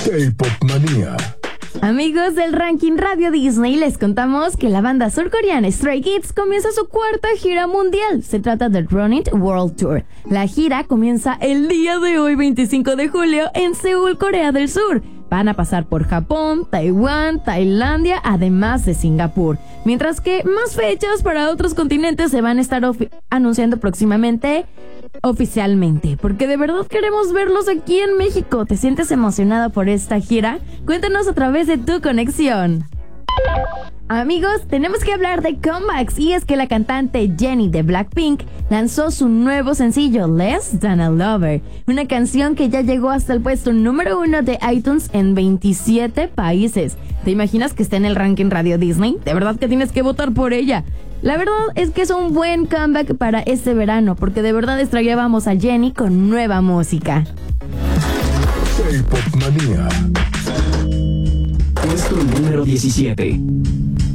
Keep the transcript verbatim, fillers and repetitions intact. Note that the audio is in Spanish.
K-Pop Manía. Amigos del Ranking Radio Disney, les contamos que la banda surcoreana Stray Kids comienza su cuarta gira mundial. Se trata del Run It World Tour. La gira comienza el día de hoy, veinticinco de julio, en Seúl, Corea del Sur. Van a pasar por Japón, Taiwán, Tailandia, además de Singapur. Mientras que más fechas para otros continentes se van a estar ofi- anunciando próximamente oficialmente, porque de verdad queremos verlos aquí en México. ¿Te sientes emocionado por esta gira? Cuéntanos a través de tu conexión. Amigos, tenemos que hablar de comebacks, y es que la cantante Jennie de Blackpink lanzó su nuevo sencillo Less Than a Lover, una canción que ya llegó hasta el puesto número uno de iTunes en veintisiete países. ¿Te imaginas que esté en el ranking Radio Disney? De verdad que tienes que votar por ella. La verdad es que es un buen comeback para este verano, porque de verdad extrañábamos a Jennie con nueva música. K-Pop Manía. Puesto número diecisiete.